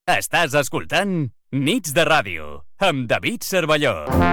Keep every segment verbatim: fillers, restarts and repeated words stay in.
Estàs escoltant Nits de Ràdio amb David Cervelló.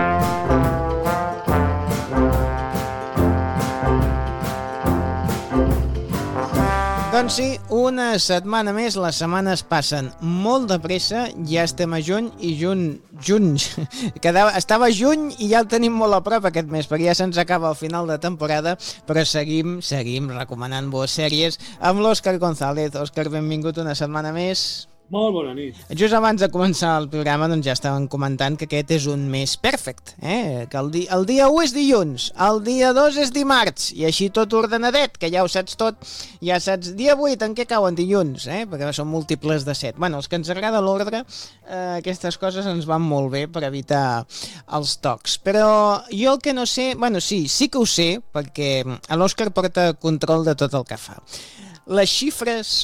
Doncs sí, una setmana més, les setmanes passen molt de pressa, ja estem a juny i juny, juny, Quedava, estava juny i ja el tenim molt a prop aquest mes, perquè ja se'ns acaba el final de temporada, però seguim, seguim recomanant-vos sèries amb l'Òscar González. Òscar, benvingut una setmana més. Molt bona nit. Just abans de començar el programa doncs ja estàvem comentant que aquest és un mes perfect, eh? Que el, di el dia u és dilluns, el dia dos és dimarts, i així tot ordenadet, que ja ho saps tot, ja saps dia vuit en què cauen dilluns, eh? Perquè són múltiples de set. Bueno, els que ens agrada l'ordre, eh, aquestes coses ens van molt bé per evitar els tocs. Però jo el que no sé, bueno, sí, sí que ho sé, perquè l'Òscar porta control de tot el que fa. Les xifres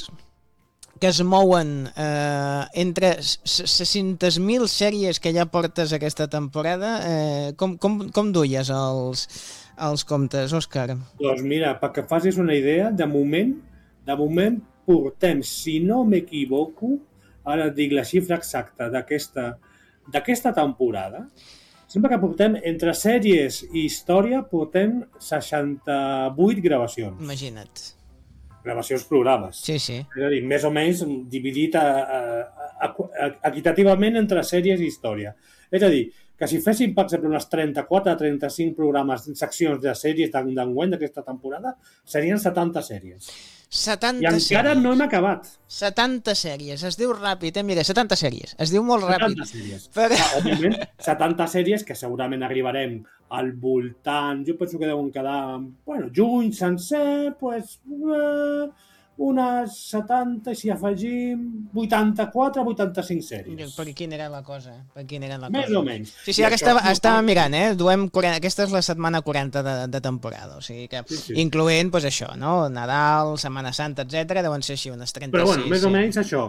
que es mouen eh, entre sis-centes mil sèries que ja portes aquesta temporada, eh, com, com, com duies els, els comptes, Òscar? Doncs mira, perquè facis una idea, de moment, de moment portem, si no m'equivoco, ara et dic la xifra exacta d'aquesta d'aquesta temporada, sempre que portem entre sèries i història, portem seixanta-vuit gravacions. Imagina't. Gravacions programes. Sí, sí. És a dir, més o menys dividit a, a, a, a, equitativament entre sèries i història. És a dir, que si féssim, per exemple, unes trenta-quatre a trenta-cinc programes, seccions de sèries d'enguany d'aquesta temporada, serien setanta sèries. setanta I encara sèries. no hem acabat. setanta sèries. Es diu ràpid, eh? Mira, setanta sèries. Es diu molt ràpid. setanta sèries. Per... Ah, òbviament, setanta sèries que segurament arribarem al voltant, jo penso que deuen quedar, bueno, juny sencer, pues, eh, unes setanta, i si afegim vuitanta-quatre a vuitanta-cinc sèries. Per quina era la cosa? Per quina era la Més cosa? o menys. Sí, sí, ara estava, estava mirant, eh? Duem quaranta, aquesta és la setmana quaranta de, de temporada, o sigui que, sí, sí. incloent, pues, això, no? Nadal, Setmana Santa, etcètera, deuen ser així, unes trenta-sis. Però bueno, més sí. o menys això.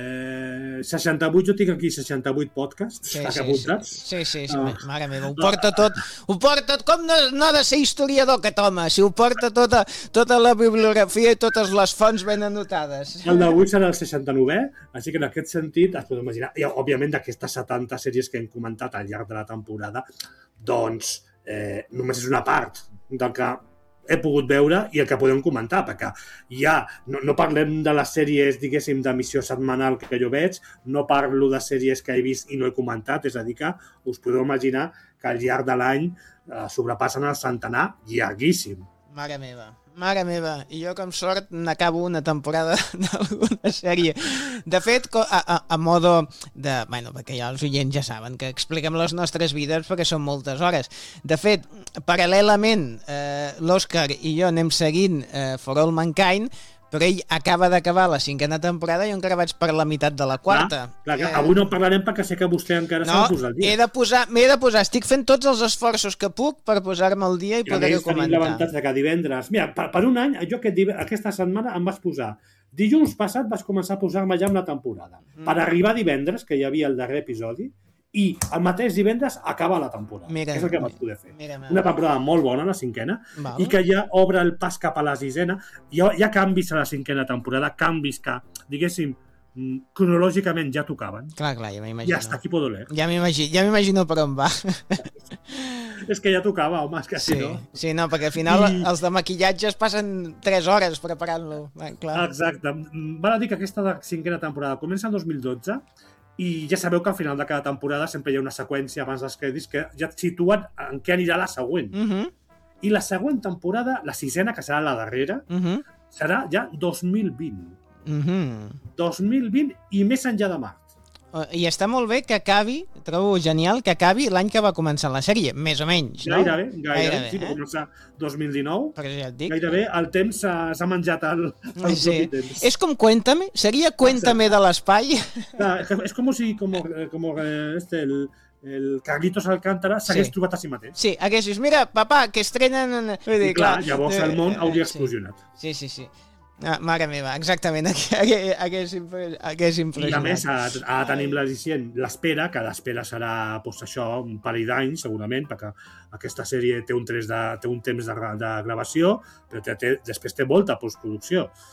Eh, seixanta-vuit, jo tinc aquí seixanta-vuit podcasts Sí, sí, apuntats. sí, sí, sí, sí. Ah. Mare meva, ho porta tot, ho porta, com no, no ha de ser historiador aquest home, si ho porta tota, tota la bibliografia i totes les fonts ben anotades. El d'avui serà el seixanta-novè, així que en aquest sentit es podeu imaginar, i òbviament d'aquestes setanta sèries que hem comentat al llarg de la temporada, doncs eh, només és una part del que he pogut veure i el que podem comentar, perquè ja no, no parlem de les sèries, diguéssim, d'emissió setmanal que jo veig, no parlo de sèries que he vist i no he comentat, és a dir que us podeu imaginar que al llarg de l'any eh, sobrepassen el centenar llarguíssim. Mare meva, mare meva, i jo com sort n'acabo una temporada d'alguna sèrie. De fet, a, a, a modo de... Bueno, perquè ja els oients ja saben que expliquem les nostres vides perquè són moltes hores. De fet, paral·lelament, eh, l'Òscar i jo anem seguint eh, For All Mankind, però ell acaba d'acabar la cinquena temporada i jo encara vaig per la meitat de la quarta. Clar, clar, eh... Avui no parlarem perquè sé que vostè encara no, s'ha de posar al dia. he de posar, m'he de posar, estic fent tots els esforços que puc per posar-me al dia i, I a poder-ho més tenim comentar. l'avantatge que divendres... Mira, per, per un any, jo aquest, aquesta setmana em vas posar... Dilluns passat vaig començar a posar-me ja amb la temporada. Mm. Per arribar divendres, que hi havia el darrer episodi, i el mateix divendres acaba la temporada. Mira, és el que vaig poder fer. Mira, Una temporada molt bona, la cinquena, Val. i que ja obre el pas cap a la sisena. Hi ha, hi ha canvis a la cinquena temporada, canvis que, diguéssim, cronològicament ja tocaven. Clar, clar, ja m'imagino. I hasta aquí puedo leer. Ja m'imagino, ja m'imagino per on va. És que ja tocava, home, és que sí, si no... Sí, no, perquè al final I... els de maquillatge es passen tres hores preparant-lo. Clar. Exacte. Val a dir que aquesta cinquena temporada comença el dos mil dotze i ja sabeu que al final de cada temporada sempre hi ha una seqüència abans dels crèdits que ja et situen en què anirà la següent. Uh -huh. I la següent temporada, la sisena, que serà la darrera, Uh -huh. serà ja dos mil vint. Uh -huh. dos mil vint i més enllà de Mart. I està molt bé que acabi, trobo genial, que acabi l'any que va començar la sèrie, més o menys, no? Gairebé, gairebé, gairebé eh? sí, va començar dos mil dinou. Perquè ja et dic. Gairebé el temps s'ha menjat el, el Sí. propi temps. És com Cuéntame? Seria Cuéntame de l'espai? Clar, és com si com, com este, el, el Carlitos Alcántara s'hagués Sí. trobat a si mateix. Sí, haguessis, mira, papà, que estrenen... Vull dir, I clar, clar, llavors eh, el món hauria sí. explosionat. Sí, sí, sí. Ah, mare meva, exactament, hagués, hagués, hagués I impressionat. a més, ara tenim l'adicient l'espera, que l'espera serà doncs, això, un parell d'anys, segurament, perquè aquesta sèrie té un, tres de, té un temps de, de gravació, però té, té, després té molta postproducció.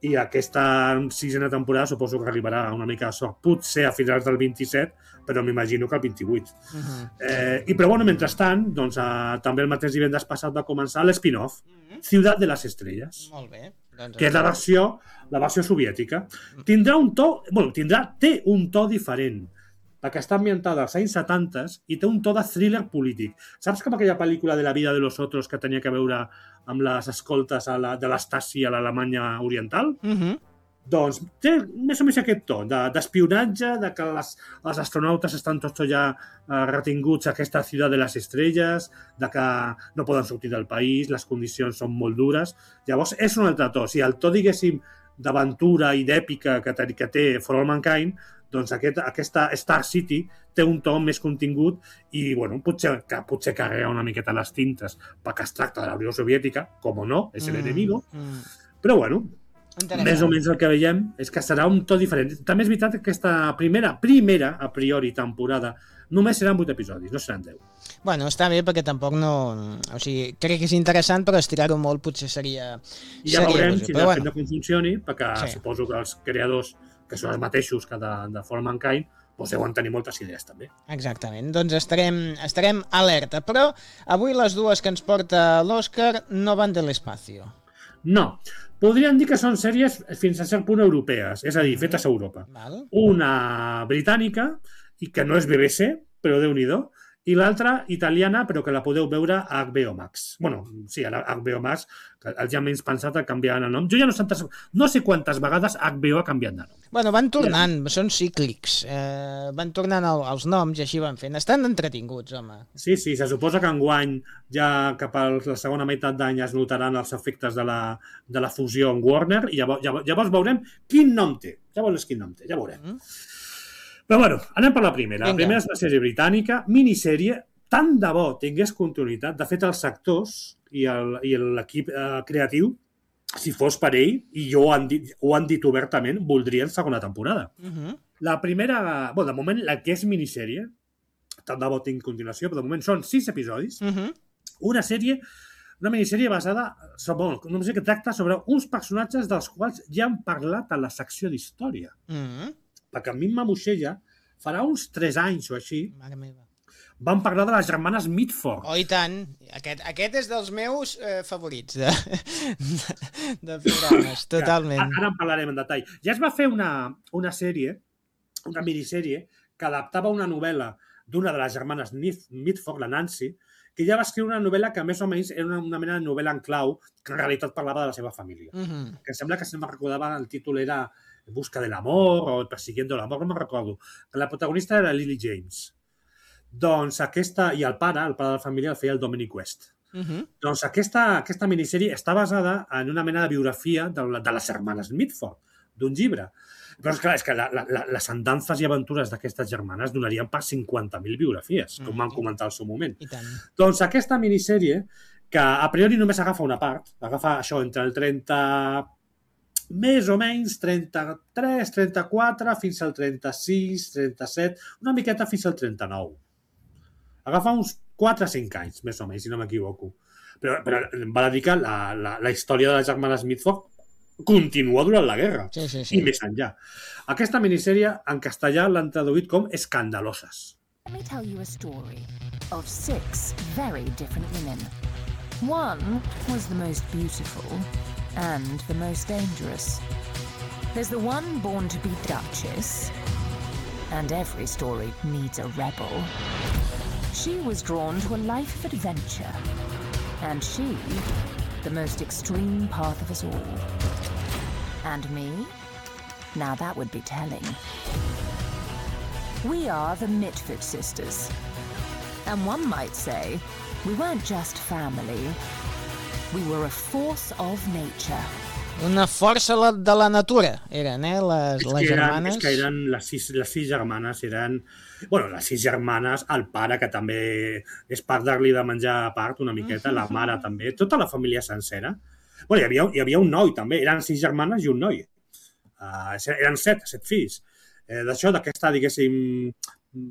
i aquesta sisena temporada suposo que arribarà una mica a sort, potser a finals del vint-i-set, però m'imagino que el vint-i-vuit. Uh -huh. eh, I però, bueno, mentrestant, doncs, eh, també el mateix divendres passat va començar l'spin-off, uh -huh. Ciutat de les Estrelles. Molt bé. Doncs que és la versió, la versió soviètica. Tindrà un to, bueno, tindrà, té un to diferent, perquè està ambientada als anys setanta i té un to de thriller polític. Saps com aquella pel·lícula de La vida de los otros que tenia que veure amb les escoltes a la, de l'Stasi a l'Alemanya oriental? Uh -huh. Doncs té més o menys aquest to d'espionatge, de que les, els astronautes estan tots ja eh, retinguts a aquesta ciutat de les estrelles, de que no poden sortir del país, les condicions són molt dures. Llavors, és un altre to. Si el to, diguéssim, d'aventura i d'èpica que, que té For All Mankind, doncs aquest, aquesta Star City té un to més contingut i, bueno, potser, que, potser carrega una miqueta les tintes perquè es tracta de la Unió Soviètica, com no, és mm, l'enemigo, mm. però, bueno, més o menys el que veiem és que serà un to diferent. També és veritat que aquesta primera, primera, a priori, temporada, només seran vuit episodis, no seran deu. Bueno, està bé perquè tampoc no... O sigui, crec que és interessant, però estirar-ho molt potser seria... I ja seria veurem possible. si Però depèn bueno. de com funcioni, perquè Sí. suposo que els creadors, que són els mateixos que de, de For All Mankind, doncs deuen tenir moltes idees també. Exactament, doncs estarem, estarem alerta. Però avui les dues que ens porta l'Òscar no van de l'espacio. No. Podríem dir que són sèries fins a cert punt europees, és a dir, fetes a Europa. Val. Una britànica, i que no és B B C, però Déu-n'hi-do, i l'altra italiana, però que la podeu veure a H B O Max. Bueno, sí, a H B O Max, que els ja menys pensat a canviar el nom. Jo ja no sé, no sé quantes vegades H B O ha canviat de nom. Bueno, van tornant, són cíclics. Eh, van tornant el, els noms i així van fent. Estan entretinguts, home. Sí, sí, se suposa que enguany, ja cap a la segona meitat d'any, es notaran els efectes de la, de la fusió amb Warner i llavors, llavors, llavors veurem quin nom té. Llavors quin nom té, ja veurem. Mm. Però bueno, anem per la primera. La primera és una sèrie britànica, minissèrie, tant de bo tingués continuïtat. De fet, els actors i l'equip eh, creatiu, si fos per ell, i jo ho han dit, ho han dit obertament, voldrien segona temporada. Uh -huh. La primera, bueno, de moment, la que és minissèrie, tant de bo tinc continuació, però de moment són sis episodis, uh -huh. una sèrie, una minissèrie basada, bueno, una minissèrie que tracta sobre uns personatges dels quals ja han parlat a la secció d'història. Uh -huh. Perquè a mi em mamuixella, farà uns tres anys o així, Mare meva. Vam parlar de les germanes Mitford. Oh, i tant. Aquest, aquest és dels meus eh, favorits de, de, de programes, totalment. Ara, ara en parlarem en detall. Ja es va fer una, una sèrie, una minissèrie, que adaptava una novel·la d'una de les germanes Mitford, la Nancy, que ja va escriure una novel·la que més o menys era una, una mena de novel·la en clau, que en realitat parlava de la seva família. Uh -huh. Que em sembla que, si no me'n recordava, el títol era En busca del amor o Persiguiendo el amor, no me'n recordo. La protagonista era Lily James. Doncs aquesta, i el pare, el pare de la família, el feia el Dominic West. Uh -huh. Doncs aquesta, aquesta minissèrie està basada en una mena de biografia de, de les germanes Mitford, d'un llibre. Però, esclar, és que la, la, les andances i aventures d'aquestes germanes donarien per cinquanta mil biografies, com vam comentar al seu moment. I tant. Doncs aquesta minissèrie, que a priori només agafa una part, agafa això entre el trenta... més o menys trenta-tres, trenta-quatre, fins al trenta-sis, trenta-set, una miqueta fins al trenta-nou. Agafa uns quatre o cinc anys, més o menys, si no m'equivoco. Però, però va dedicar la, la, la història de les germanes Mitford continua durant la guerra. Sí, sí, sí. I més enllà. Aquesta minissèrie en castellà l'han traduït com Escandaloses. Let me tell you a story of six very different women. One was the most beautiful and the most dangerous. There's the one born to be Duchess, and every story needs a rebel. She was drawn to a life of adventure, and she, the most extreme path of us all. And me? Now that would be telling. We are the Mitford sisters, and one might say we weren't just family. We were a force of nature. Una força de la natura eren, eh, les, és les eren, germanes. És que eren les sis, les sis germanes, eren... Bueno, les sis germanes, el pare, que també és part dar-li de menjar a part una miqueta, la mare també, tota la família sencera. Bueno, hi havia, hi havia un noi també, eren sis germanes i un noi. Uh, eren set, set fills. Eh, d'això, d'aquesta, diguéssim,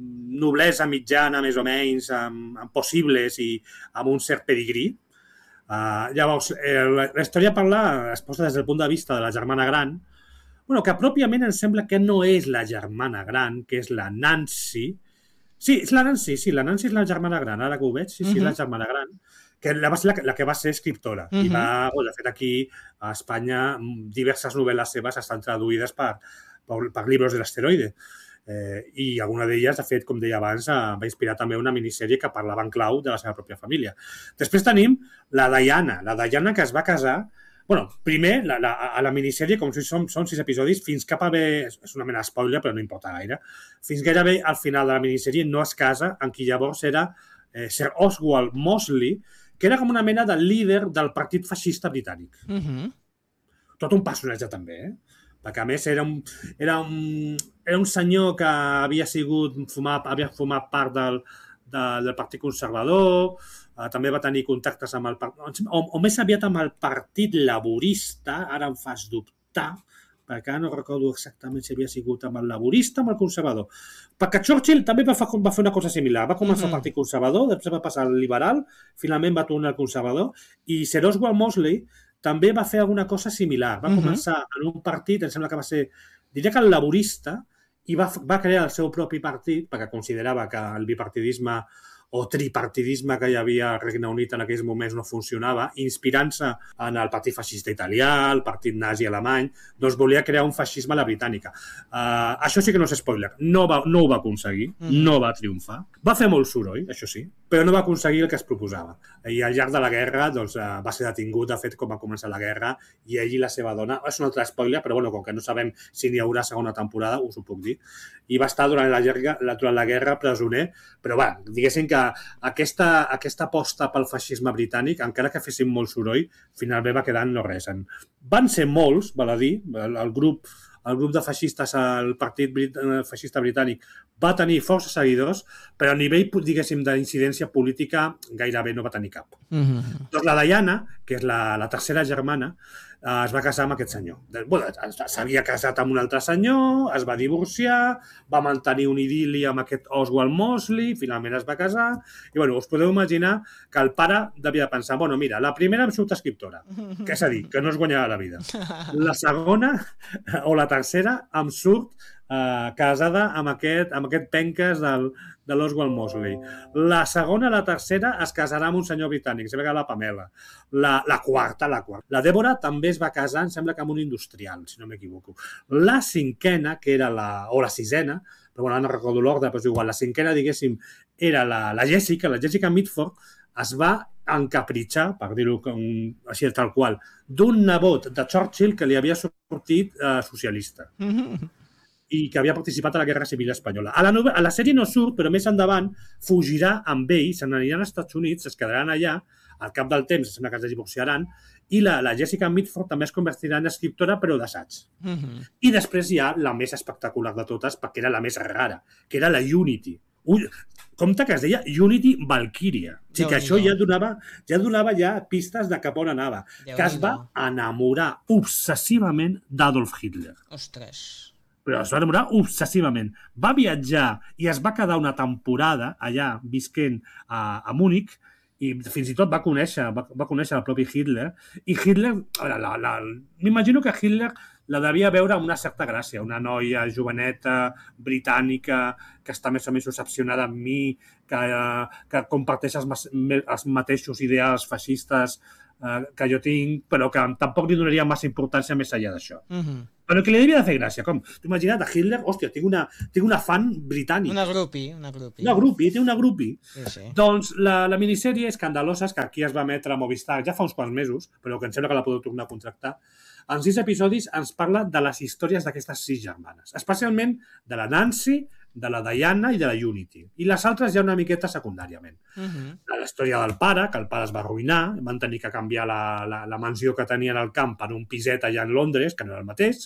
noblesa mitjana, més o menys, amb, amb possibles i amb un cert pedigrí. Uh, llavors, eh, la, la història parla, es posa des del punt de vista de la germana gran, bueno, que pròpiament em sembla que no és la germana gran, que és la Nancy. Sí, és la Nancy, sí, la Nancy és la germana gran, ara que ho veig, sí, sí, uh-huh. la germana gran, que la va ser la, la que va ser escriptora. Uh-huh. I va, bueno, de fet, aquí a Espanya diverses novel·les seves estan traduïdes per, per, per llibres de l'asteroide. Eh, i alguna d'elles, de fet, com deia abans, eh, va inspirar també una minissèrie que parlava en clau de la seva pròpia família. Després tenim la Diana, la Diana que es va casar, bueno, primer, la, la, a la minissèrie, com si són, són sis episodis, fins cap a bé, és una mena de spoiler, però no importa gaire, fins gairebé al final de la minissèrie no es casa en qui llavors era eh, Sir Oswald Mosley, que era com una mena de líder del partit feixista britànic. Uh-huh. Tot un personatge també, eh? Perquè, a més, era un, era un, era un senyor que havia sigut fumar, havia format part del, de, del Partit Conservador, eh, també va tenir contactes amb el partit, o, o més aviat amb el Partit Laborista, ara em fas dubtar, perquè no recordo exactament si havia sigut amb el Laborista o amb el Conservador. Perquè Churchill també va, fa, va fer una cosa similar, va començar mm-hmm. el Partit Conservador, després va passar al Liberal, finalment va tornar al Conservador, i Sir Oswald Mosley també va fer alguna cosa similar. Va uh-huh. començar en un partit, em sembla que va ser, diria que el laborista, i va, va crear el seu propi partit, perquè considerava que el bipartidisme o tripartidisme que hi havia al Regne Unit en aquells moments no funcionava, inspirant-se en el partit feixista italià, el partit nazi alemany, doncs volia crear un feixisme a la britànica. Uh, això sí que no és spoiler. No, va, no ho va aconseguir, mm. no va triomfar. Va fer molt soroll, això sí, però no va aconseguir el que es proposava. I al llarg de la guerra doncs, uh, va ser detingut, de fet, com va començar la guerra, i ell i la seva dona, és un altre spoiler, però bueno, com que no sabem si n'hi haurà segona temporada, us ho puc dir, i va estar durant la, guerra, durant la guerra presoner, però va, diguéssim que aquesta, aquesta aposta pel feixisme britànic, encara que fessin molt soroll, finalment va quedar en no res. Van ser molts, val a dir, el, el grup el grup de feixistes, el partit brit feixista britànic, va tenir força seguidors, però a nivell, diguéssim, d'incidència política gairebé no va tenir cap. Mm-hmm. Doncs la Diana, que és la, la tercera germana, eh, es va casar amb aquest senyor. Bueno, s'havia casat amb un altre senyor, es va divorciar, va mantenir un idili amb aquest Oswald Mosley, finalment es va casar, i bueno, us podeu imaginar que el pare devia pensar, bueno, mira, la primera em surt escriptora, que és a dir, que no es guanyava la vida. La segona, o la tercera, em surt eh, casada amb aquest, amb aquest penques del, de l'Oswald Mosley. La segona, la tercera, es casarà amb un senyor britànic, sembla que la Pamela. La, la quarta, la quarta. La Débora també es va casar, em sembla que amb un industrial, si no m'equivoco. La cinquena, que era la, o la sisena, però bueno, no recordo l'ordre, però és igual, la cinquena, diguéssim, era la, la Jessica, la Jessica Mitford, es va encapritxar, per dir-ho així tal qual, d'un nebot de Churchill que li havia sortit eh, socialista. Mm-hmm. I que havia participat a la Guerra Civil Espanyola. A la, a la sèrie no surt, però més endavant fugirà amb ell, se n'aniran als Estats Units, es quedaran allà, al cap del temps, sembla que es divorciaran, i la, la Jessica Mitford també es convertirà en escriptora, però d'assaig. Mm-hmm. I després hi ha la més espectacular de totes, perquè era la més rara, que era la Unity. Ui, compte que es deia Unity Valkyria. O sigui que això ja donava, ja donava ja pistes de cap on anava. Que es va enamorar obsessivament d'Adolf Hitler. Ostres. Però es va enamorar obsessivament. Va viatjar i es va quedar una temporada allà visquent a, a Múnich i fins i tot va conèixer, va, va conèixer el propi Hitler. I Hitler, m'imagino que Hitler la devia veure amb una certa gràcia, una noia joveneta, britànica, que està més o menys obsessionada amb mi, que, que comparteix els, els mateixos ideals feixistes eh, que jo tinc, però que tampoc li donaria massa importància més enllà d'això. Mm-hmm. Però que li devia de fer gràcia, com? T'ho imagina't, a Hitler, hòstia, tinc una, tinc una fan britànica. Una grupi, una grupi. Una grupi, té una grupi. Sí, sí. Doncs la, la minissèrie Escandalosa, que aquí es va emetre a Movistar ja fa uns quants mesos, però que em sembla que la podeu tornar a contractar, en sis episodis ens parla de les històries d'aquestes sis germanes, especialment de la Nancy, de la Diana i de la Unity. I les altres ja una miqueta secundàriament. Uh-huh. La història del pare, que el pare es va arruïnar, van tenir que canviar la, la, la mansió que tenien al camp per un piset allà en Londres, que no era el mateix.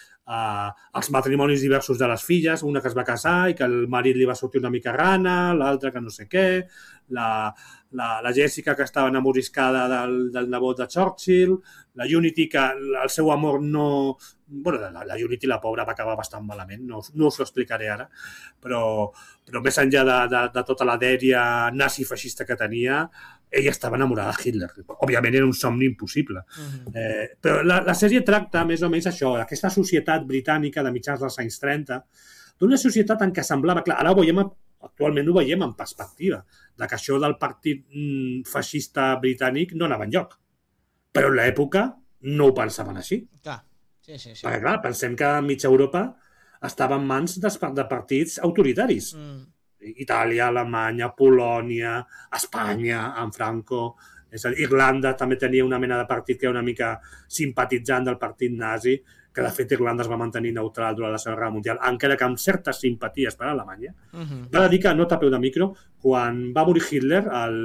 Uh, els matrimonis diversos de les filles, una que es va casar i que el marit li va sortir una mica rana, l'altra que no sé què, la, la, la Jessica que estava enamoriscada del, del nebot de Churchill, la Unity que el seu amor no... Bueno, la, la Unity, la pobra, va acabar bastant malament, no, no us ho explicaré ara, però, però més enllà de, de, de tota la dèria nazi-feixista que tenia, ella estava enamorada de Hitler. Òbviament era un somni impossible. Uh-huh. Eh, però la, la sèrie tracta més o menys això, aquesta societat britànica de mitjans dels anys trenta, d'una societat en què semblava... Clar, ara ho veiem, actualment ho veiem en perspectiva, de que això del partit mm, feixista britànic no anava enlloc. Però en l'època no ho pensaven així. Clar, sí, sí, sí. Perquè, clar, pensem que mitja Europa estava en mans de, de partits autoritaris. Mm. Itàlia, Alemanya, Polònia, Espanya, amb Franco... És a dir, Irlanda també tenia una mena de partit que era una mica simpatitzant del partit nazi, que de fet Irlanda es va mantenir neutral durant la Segona Guerra Mundial, encara que amb certes simpaties per a Alemanya. Uh-huh. Va dir que, nota a peu de micro, quan va morir Hitler, el,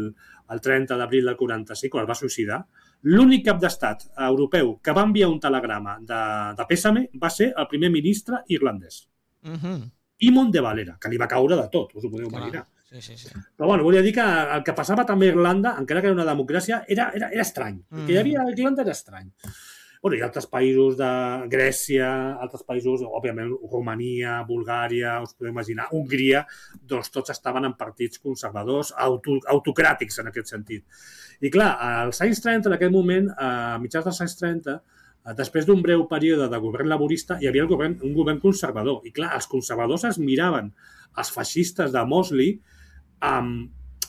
el trenta d'abril del quaranta-cinc, quan es va suïcidar, l'únic cap d'estat europeu que va enviar un telegrama de, de pèsame va ser el primer ministre irlandès. Uh-huh. Imon de Valera, que li va caure de tot, us ho podeu Clar. imaginar. Sí, sí, sí. Però bueno, volia dir que el que passava també a Irlanda, encara que era una democràcia, era, era, era estrany. Mm. El que hi havia a Irlanda era estrany. Bueno, hi ha altres països de Grècia, altres països, òbviament, Romania, Bulgària, us podeu imaginar, Hongria, doncs tots estaven en partits conservadors, auto, autocràtics en aquest sentit. I clar, als anys trenta, en aquell moment, a mitjans dels anys trenta, després d'un breu període de govern laborista, hi havia el govern, un govern conservador. I clar, els conservadors es miraven els feixistes de Mosley amb,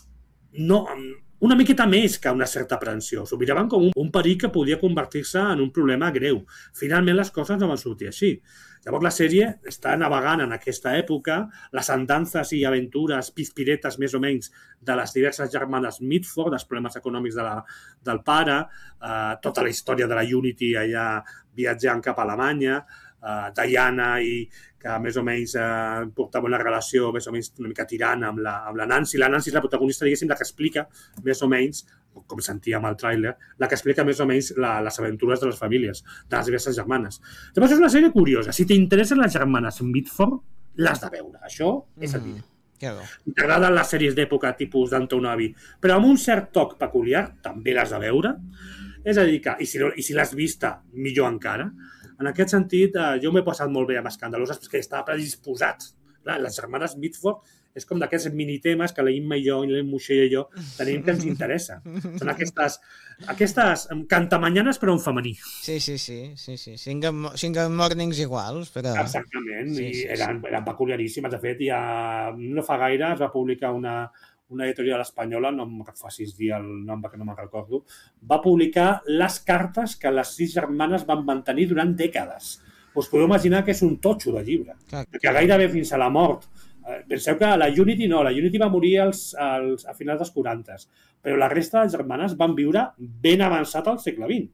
no, amb una miqueta més que una certa aprensió. S'ho miraven com un, un perill que podia convertir-se en un problema greu. Finalment les coses no van sortir així. Llavors la sèrie està navegant en aquesta època, les andances i aventures pispiretes més o menys de les diverses germanes Mitford, els problemes econòmics de la, del pare, eh, tota la història de la Unity allà viatjant cap a Alemanya, eh, Diana i que més o menys eh, portava una relació més o menys una mica tirant amb la, amb la Nancy. La Nancy és la protagonista, diguéssim, la que explica més o menys, com sentíem al tràiler, la que explica més o menys la, les aventures de les famílies, de les diverses germanes. Llavors és una sèrie curiosa. Si t'interessen les germanes Mitford, l'has de veure. Això és el vídeo. Mm-hmm. T'agraden les sèries d'època tipus d'Antonovi, però amb un cert toc peculiar, també l'has de veure. És a dir que, i si, no, i si l'has vista, millor encara. En aquest sentit, eh, jo m'he passat molt bé amb Escandaloses perquè estava predisposat. Clar, les germanes Mitford és com d'aquests minitemes que la Imma i jo, i la Moixer i jo, tenim que ens interessa. Són aquestes, aquestes cantamanyanes però en femení. Sí, sí, sí. sí, sí. Single, single mornings iguals. Però... Exactament, sí, sí, i eren, sí. eren peculiaríssimes. De fet, ja no fa gaire es va publicar una... una editorial espanyola, no em facis dir el nom perquè no me'n recordo, va publicar les cartes que les sis germanes van mantenir durant dècades. Us podeu imaginar que és un totxo de llibre, Clar. que gairebé fins a la mort. Penseu que la Unity no, la Unity va morir als, als, a finals dels quaranta, però la resta de germanes van viure ben avançat al segle vint.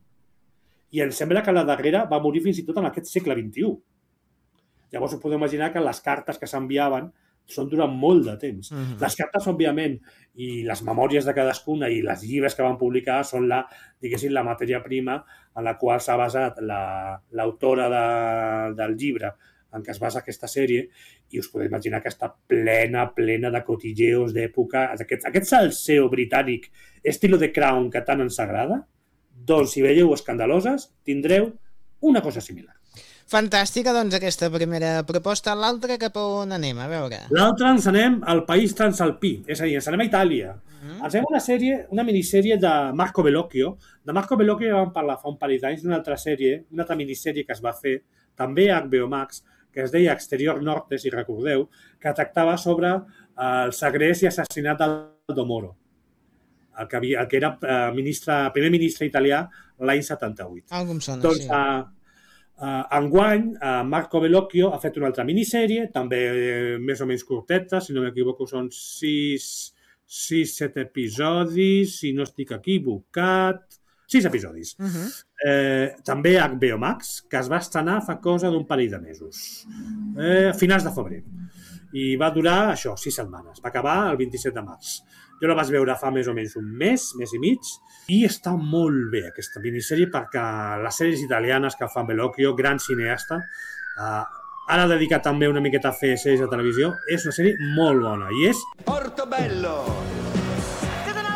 I em sembla que la darrera va morir fins i tot en aquest segle vint-i-u. Llavors us podeu imaginar que les cartes que s'enviaven són durant molt de temps. Uh-huh. Les cartes, òbviament, i les memòries de cadascuna i les llibres que van publicar són la, diguéssim, la matèria prima en la qual s'ha basat la, l'autora de, del llibre en què es basa aquesta sèrie, i us podeu imaginar que està plena, plena de cotilleos d'època. Aquest, aquest salseo britànic, estilo de Crown, que tant ens agrada, doncs, si veieu Escandaloses, tindreu una cosa similar. Fantàstica, doncs, aquesta primera proposta. L'altra, cap a on anem? A veure. L'altra ens anem al país transalpí, és a dir, ens anem a Itàlia. Uh-huh. Ens anem a una sèrie, una minissèrie de Marco Bellocchio. De Marco Bellocchio ja vam parlar fa un parell d'anys d'una altra sèrie, una altra minissèrie que es va fer, també a H B O Max, que es deia Exterior Norte, si recordeu, que tractava sobre el segrest i assassinat d'Aldo Moro, el que, havia, el que era eh, ministre, primer ministre italià l'any setanta-vuit. Algú em sona, doncs, sí. Uh, Uh, enguany, uh, Marco Bellocchio ha fet una altra minissèrie, també eh, més o menys curteta, si no m'equivoco són sis, sis, set episodis, si no estic equivocat, sis episodis. Uh-huh. eh, també a H B O Max, que es va estrenar fa cosa d'un parell de mesos, eh, finals de febrer. I va durar, això, sis setmanes. Va acabar el vint-i-set de març. Jo la vaig veure fa més o menys un mes, mes i mig, i està molt bé aquesta minissèrie perquè les sèries italianes que fan Bellocchio, gran cineasta, eh, ara dedicat també una miqueta a fer sèries de televisió, és una sèrie molt bona i és... Portobello!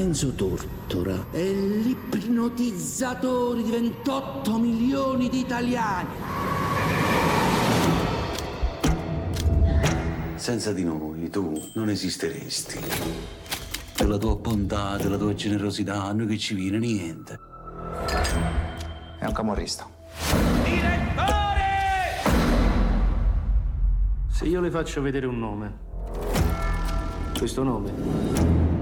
Enzo Tortora è l'ipnotizzatore di ventotto milioni di italiani. Senza di noi tu non esisteresti. Della tua bontà, della tua generosità, a noi che ci viene niente. È un camorrista. Direttore! Se io le faccio vedere un nome, questo nome...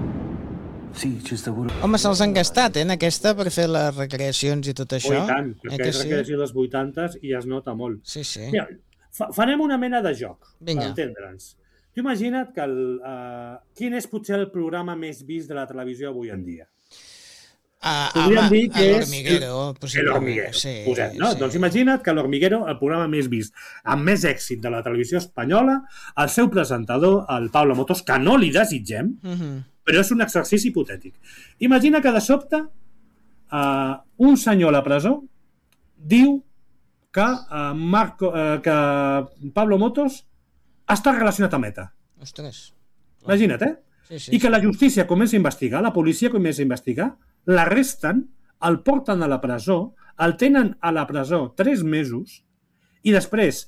Sì, ci sta pure... Home, se'ls han gastat, eh, en aquesta, per fer les recreacions i tot això. Oh, i tant, eh perquè que és sí? recreació dels vuitantes i es nota molt. Sí, sí. Mira, fa farem una mena de joc, Vinga. per entendre'ns. Tu imagina't que el, uh, quin és potser el programa més vist de la televisió avui en dia? Ah, Podríem home, dir que és l'Hormiguero, el possiblement. Hormiguero. Sí, Posem, no? sí. Doncs imagina't que l'Hormiguero, el programa més vist, amb més èxit de la televisió espanyola, el seu presentador, el Pablo Motos, que no li desitgem, Uh -huh. però és un exercici hipotètic. Imagina que de sobte uh, un senyor a la presó diu que, uh, Marco, uh, que Pablo Motos està relacionat amb ETA. Ostres. Imagina't, eh? Sí, sí, I que la justícia comença a investigar, la policia comença a investigar, l'arresten, el porten a la presó, el tenen a la presó tres mesos i després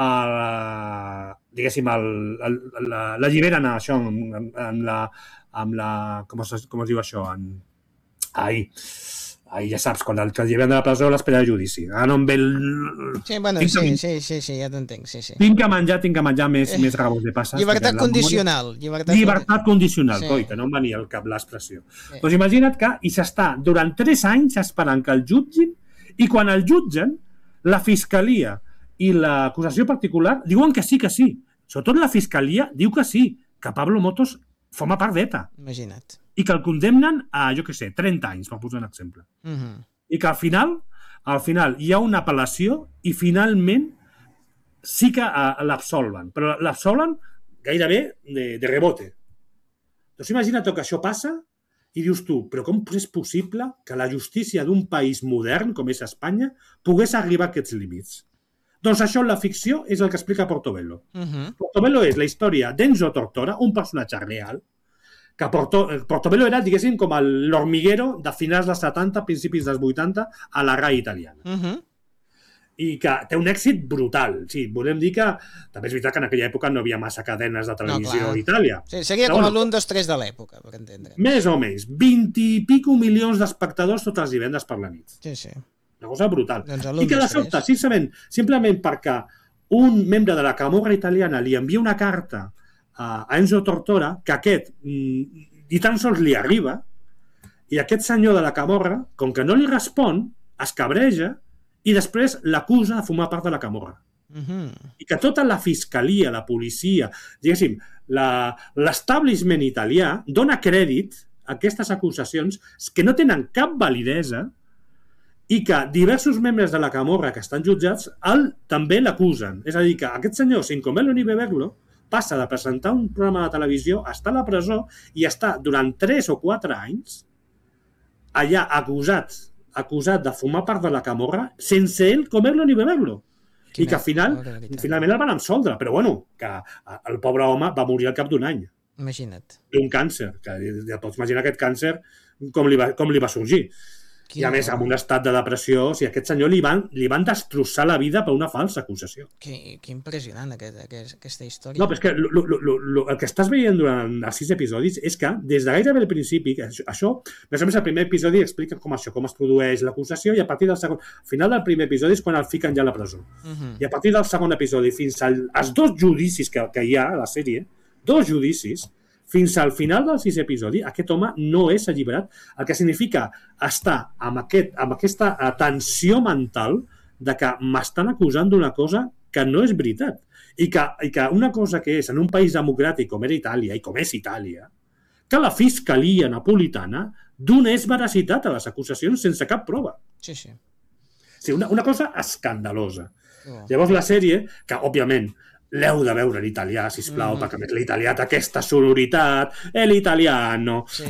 el, diguéssim, l'alliberen a això amb, amb la... amb la com, es, com es diu això? En, ai, ai, ja saps, quan el que alliberen de la presó l'espera de judici. Ara no em ve el... Sí, bueno, tinc, sí, que, sí, sí, sí, ja t'entenc, sí, sí. tinc que menjar, tinc que menjar més, Eh, més rabos de passes. Llibertat la condicional. memòria... Llibertat, Llibertat condicional, Sí. coi, que no em venia al cap l'expressió. Sí. Doncs imagina't que i s'està durant tres anys esperant que el jutgin i quan el jutgen, la fiscalia i l'acusació particular diuen que sí, que sí. Sobretot la fiscalia diu que sí, que Pablo Motos forma part d'ETA Imagina't. i que el condemnen a, jo què sé, trenta anys, per posar un exemple. Uh -huh. I que al final, al final hi ha una apel·lació i finalment sí que uh, l'absolven, però l'absolven gairebé de, de rebote. Doncs imagina't que això passa i dius tu, però com és possible que la justícia d'un país modern com és Espanya pogués arribar a aquests límits? Doncs això en la ficció és el que explica Portobello. Uh -huh. Portobello és la història d'Enzo Tortora, un personatge real, que Porto, Portobello era, diguéssim, com l'Hormiguero de finals dels setanta, principis dels vuitanta, a la R A I italiana. Uh -huh. I que té un èxit brutal. Sí, volem dir que també és veritat que en aquella època no havia massa cadenes de televisió clar. a Itàlia. Sí, seria Però com bueno, l'un, dos, tres de l'època, per entendre. més o menys. vint i pico milions d'espectadors tots els divendres per la nit. Sí, sí. Una cosa brutal. Doncs a I l'un, que de dos, sobte, tres. simplement, simplement perquè un membre de la camorra italiana li envia una carta a Enzo Tortora, que aquest mm, ni tan sols li arriba, i aquest senyor de la camorra, com que no li respon, es cabreja i després l'acusa de formar part de la camorra. Uh -huh. I que tota la fiscalia, la policia, diguéssim, l'establishment italià dona crèdit a aquestes acusacions que no tenen cap validesa i que diversos membres de la camorra que estan jutjats el, també l'acusen. És a dir, que aquest senyor, sin comerlo ni beberlo, passa de presentar un programa de televisió, està a la presó i està durant tres o quatre anys allà acusat, acusat de formar part de la camorra sense ell comerlo ni beberlo. I que al final, finalment el van absoldre, però bueno, que el pobre home va morir al cap d'un any. Imagina't. D'un càncer, que ja pots imaginar aquest càncer com li va, com li va sorgir. I a més, amb un estat de depressió, o sigui, a aquest senyor li van, li van destrossar la vida per una falsa acusació. Que, que impressionant aquest, aquest, aquesta història. No, però és que lo, lo, lo, lo, el que estàs veient durant els sis episodis és que des de gairebé el principi, això, això més o menys el primer episodi explica com això, com es produeix l'acusació i a partir del segon, al final del primer episodi és quan el fiquen ja a la presó. Uh -huh. I a partir del segon episodi fins al, als dos judicis que, que hi ha a la sèrie, dos judicis, fins al final del sis episodi, aquest home no és alliberat, el que significa estar amb, aquest, amb aquesta tensió mental de que m'estan acusant d'una cosa que no és veritat. I que, I que una cosa que és en un país democràtic com era Itàlia, i com és Itàlia, que la fiscalia napolitana donés veracitat a les acusacions sense cap prova. Sí, sí. Sí, una, una cosa escandalosa. Oh. Llavors la sèrie, que òbviament l'heu de veure en italià, sisplau, mm. perquè l'italià té aquesta sonoritat, l'italiano, sí.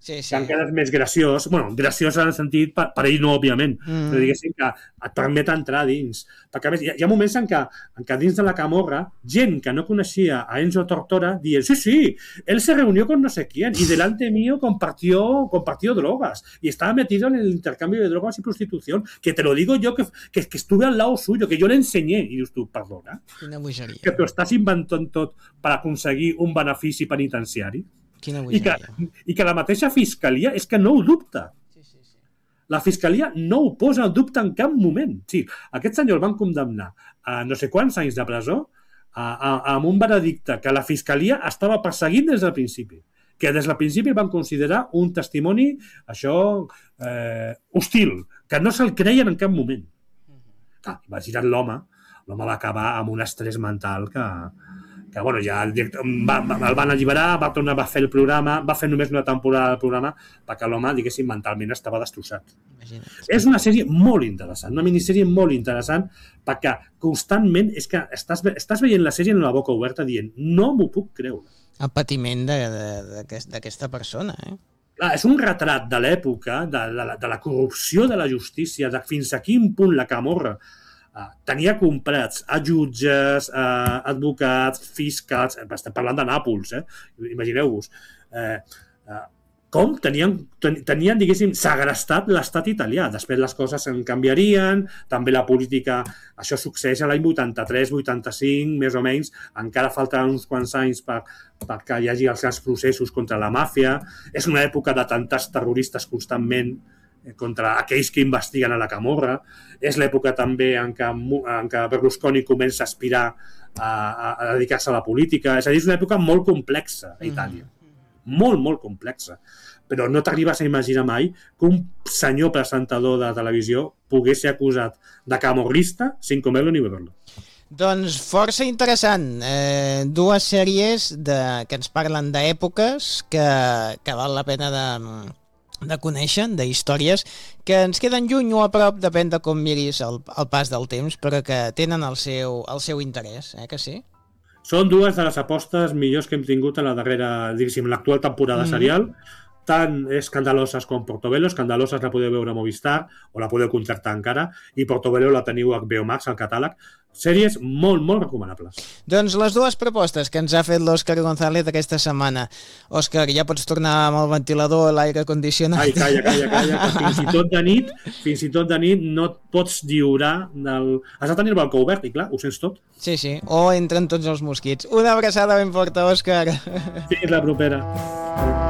Sí, sí. que encara és més graciós, bueno, graciós en el sentit, per, per ell no, òbviament, mm. però diguéssim que et permet entrar dins. Perquè a més, hi ha, hi ha moments en què, en què dins de la Camorra, gent que no coneixia a Enzo Tortora dient, sí, sí, él se reunió con no sé quién y delante mío compartió, compartió drogas y estaba metido en el intercambio de drogas y prostitución, que te lo digo yo que, que, que estuve al lado suyo, que yo le enseñé. I dius tu, perdona, que t'ho estàs inventant tot per aconseguir un benefici penitenciari? I que, I que la mateixa fiscalia és que no ho dubta. Sí, sí, sí. La fiscalia no ho posa en dubte en cap moment. Sí, aquest senyor el van condemnar a no sé quants anys de presó a, a, amb un veredicte que la fiscalia estava perseguint des del principi. Que des del principi van considerar un testimoni, això, eh, hostil, que no se'l creien en cap moment. Clar, imagina't l'home, l'home va acabar amb un estrès mental que... que bueno, ja el, director, va, va, el van alliberar, va tornar a fer el programa, va fer només una temporada del programa perquè l'home, diguéssim, mentalment estava destrossat. Imagina't. És una sèrie molt interessant, una minissèrie molt interessant perquè constantment és que estàs, estàs veient la sèrie amb la boca oberta dient no m'ho puc creure. El patiment d'aquesta persona, eh? Clar, és un retrat de l'època, de, de, la, de la corrupció de la justícia, de fins a quin punt la Camorra Uh, tenia comprats a jutges, uh, advocats, fiscals, estem parlant de Nàpols, eh? Imagineu-vos. Uh, uh, com tenien, ten, tenien, diguéssim, segrestat l'estat italià. Després les coses en canviarien, també la política, això succeeix a l'any vuitanta-tres vuitanta-cinc, més o menys, encara falten uns quants anys per, perquè hi hagi els grans processos contra la màfia. És una època d'atemptats terroristes constantment contra aquells que investiguen a la Camorra. És l'època també en què, en què Berlusconi comença a aspirar a, a, a dedicar-se a la política. És a dir, és una època molt complexa a Itàlia. Mm. Molt, molt complexa. Però no t'arribes a imaginar mai que un senyor presentador de televisió pogués ser acusat de camorrista sin comerlo ni beberlo. Doncs força interessant. Eh, dues sèries de, que ens parlen d'èpoques que, que val la pena de... de conèixer, d'històries que ens queden lluny o a prop, depèn de com miris el, el pas del temps, però que tenen el seu, el seu interès, eh, que sí? Són dues de les apostes millors que hem tingut a la darrera, diguéssim, l'actual temporada mm-hmm. serial, tan escandaloses com Portobello. Escandaloses la podeu veure a Movistar o la podeu contractar encara, i Portobello la teniu a H B O Max al catàleg. Sèries molt, molt recomanables. Doncs les dues propostes que ens ha fet l'Òscar González aquesta setmana. Òscar, ja pots tornar amb el ventilador, l'aire condicionat. Ai, calla, calla, calla, que fins i tot de nit, fins i tot de nit no et pots lliurar del... Has de tenir el balcó obert i clar, ho sents tot. Sí, sí, o entren tots els mosquits. Una abraçada ben forta, Òscar. Fins la propera.